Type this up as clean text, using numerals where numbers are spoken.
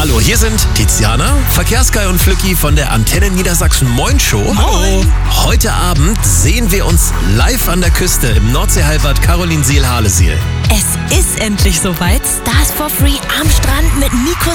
Hallo, hier sind Tiziana, Verkehrsguy und Flücki von der Antenne Niedersachsen Moin Show. Hallo. Heute Abend sehen wir uns live an der Küste im Nordseehalbbad Carolinsiel-Harlesiel. Es ist endlich soweit. Stars for Free am Strand mit Nico